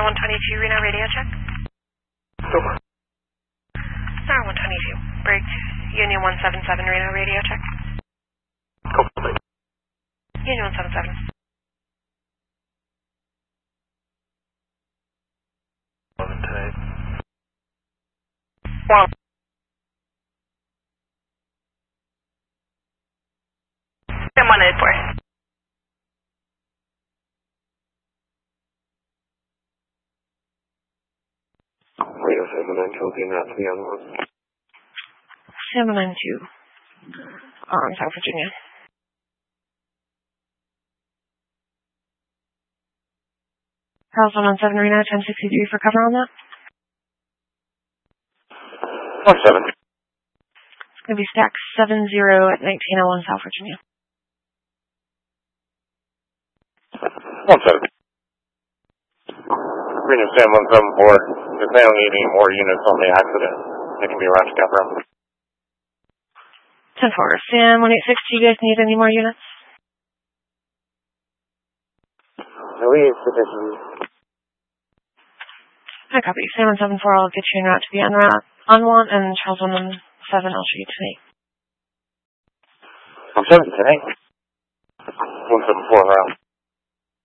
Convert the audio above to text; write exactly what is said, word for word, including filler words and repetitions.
one twenty-two, Reno radio check. Over. Star one twenty-two, break. Union one seven seven, Reno radio check. Complete. Union one seven seven. eleven ten eight. Wow. ten one eight four. Radio seven nine two, looking out to the other one. seven nine two. Um, South Virginia. House one one seven, Reno, ten sixty-three for cover on that. one seven. It's going to be stack seven zero at nineteen oh one South Virginia. one seven. Reno Sam one seven four. If they don't need any more units on the accident, they can be around to cover them. ten four. Sam one eight six, do you guys need any more units? No, we need sufficient. I copy. Sam one seven four, I'll get you en route to the unroute unwant, and Charles one one seven, I'll show you tonight. one seven today. one seven four around.